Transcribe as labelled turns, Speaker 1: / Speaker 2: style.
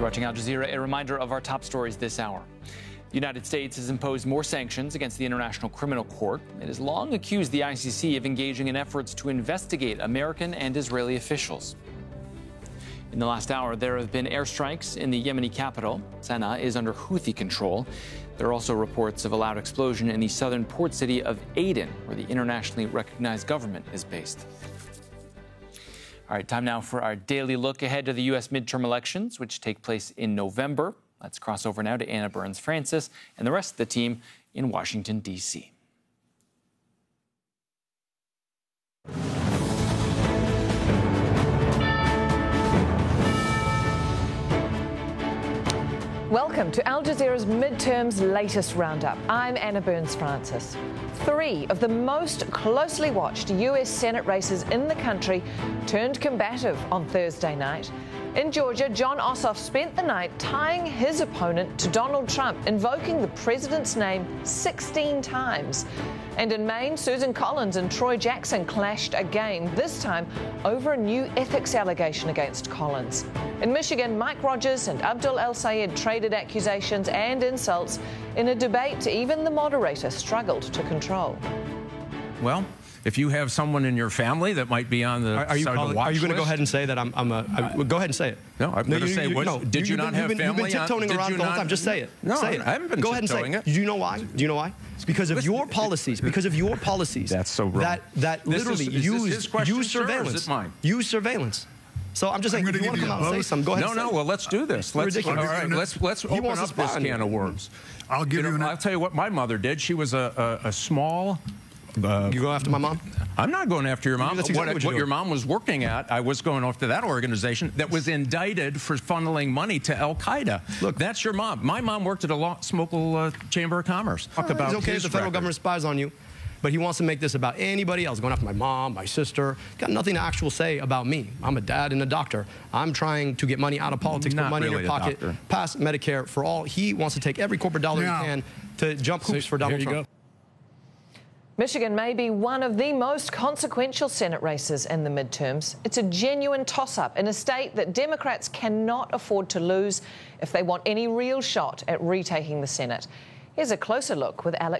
Speaker 1: You're watching Al Jazeera. A reminder of our top stories this hour. The United States has imposed more sanctions against the International Criminal Court. It has long accused the ICC of engaging in efforts to investigate American and Israeli officials. In the last hour, there have been airstrikes in the Yemeni capital. Sana'a is under Houthi control. There are also reports of a loud explosion in the southern port city of Aden, where the internationally recognized government is based. All right, time now for our daily look ahead to the U.S. midterm elections, which take place in November. Let's cross over now to Anna Burns-Francis and the rest of the team in Washington, D.C.
Speaker 2: Welcome to Al Jazeera's midterm's latest roundup. I'm Anna Burns-Francis. 3 of the most closely watched U.S. Senate races in the country turned combative on Thursday night. In Georgia, Jon Ossoff spent the night tying his opponent to Donald Trump, invoking the president's name 16 times. And in Maine, Susan Collins and Troy Jackson clashed again, this time over a new ethics allegation against Collins. In Michigan, Mike Rogers and Abdul El-Sayed traded accusations and insults in a debate even the moderator struggled to control.
Speaker 3: Well, if you have someone in your family that might be on the
Speaker 4: Are you going to go ahead and say that go ahead and say it?
Speaker 3: No, I'm going to say what? Did you not have family?
Speaker 4: You've been tiptoeing around the whole time. Just say it.
Speaker 3: No,
Speaker 4: say it.
Speaker 3: I haven't been
Speaker 4: go ahead and say it. Do you know why? Do you know why? It's because of your policies. Because of your policies.
Speaker 3: That's so wrong.
Speaker 4: That literally use surveillance.
Speaker 3: Is it mine?
Speaker 4: Use surveillance. So I'm just saying, if you want to come out and say something, go ahead.
Speaker 3: No, well, let's do this. Let's open up this can of worms.
Speaker 5: I'll give you.
Speaker 3: I'll tell you what my mother did. She was a small.
Speaker 4: You go after my mom?
Speaker 3: I'm not going after your mom.
Speaker 4: Exactly
Speaker 3: what your mom was working at, I was going after that organization that was indicted for funneling money to Al-Qaeda. Look, that's your mom. My mom worked at a local Chamber of Commerce. Talk about
Speaker 4: it's okay if the federal government spies on you, but he wants to make this about anybody else, going after my mom, my sister. Got nothing to actually say about me. I'm a dad and a doctor. I'm trying to get money out of politics, put money in your pocket, pass Medicare for all. He wants to take every corporate dollar he can to jump hoops for Donald Trump.
Speaker 2: Michigan may be one of the most consequential Senate races in the midterms. It's a genuine toss-up in a state that Democrats cannot afford to lose if they want any real shot at retaking the Senate. Here's a closer look with Alex